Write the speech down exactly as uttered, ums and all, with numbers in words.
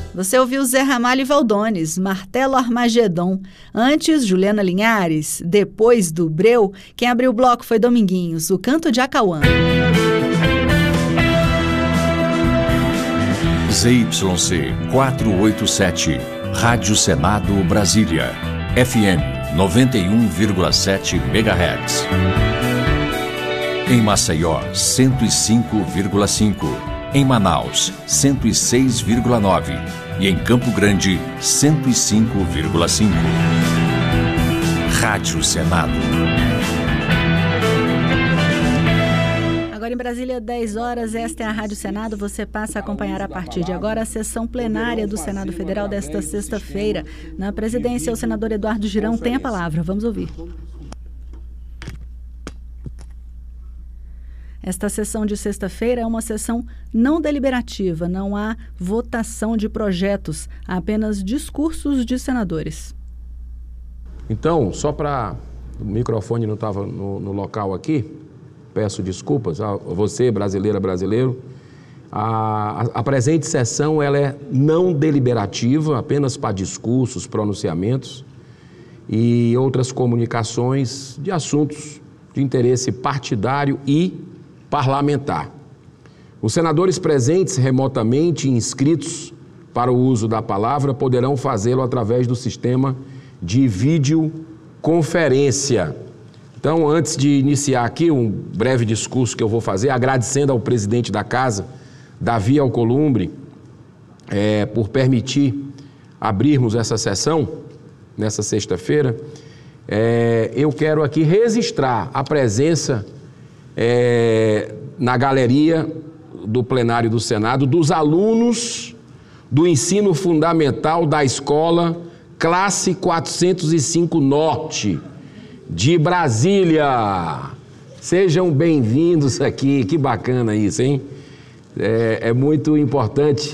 Você ouviu Zé Ramalho e Valdones, Martelo Armagedon. Antes, Juliana Linhares. Depois do Breu, quem abriu o bloco foi Dominguinhos, o Canto de Acauã. Z Y C quatrocentos e oitenta e sete, Rádio Senado Brasília, F M noventa e um vírgula sete megahertz. Em Maceió, cento e cinco vírgula cinco. Em Manaus, cento e seis vírgula nove. E em Campo Grande, cento e cinco vírgula cinco. Rádio Senado. Agora em Brasília, dez horas, esta é a Rádio Senado. Você passa a acompanhar a partir de agora a sessão plenária do Senado Federal desta sexta-feira. Na presidência, o senador Eduardo Girão tem a palavra. Vamos ouvir. Esta sessão de sexta-feira é uma sessão não deliberativa, não há votação de projetos, há apenas discursos de senadores. Então, só para... o microfone não estava no, no local aqui, peço desculpas a você, brasileira, brasileiro. A, a, a presente sessão ela é não deliberativa, apenas para discursos, pronunciamentos e outras comunicações de assuntos de interesse partidário e parlamentar. Os senadores presentes remotamente inscritos para o uso da palavra poderão fazê-lo através do sistema de videoconferência. Então, antes de iniciar aqui um breve discurso que eu vou fazer, agradecendo ao presidente da casa, Davi Alcolumbre, é, por permitir abrirmos essa sessão nessa sexta-feira, é, eu quero aqui registrar a presença É, na galeria do plenário do Senado, dos alunos do ensino fundamental da escola Classe quatrocentos e cinco Norte, de Brasília. Sejam bem-vindos aqui, que bacana isso, hein? É, é muito importante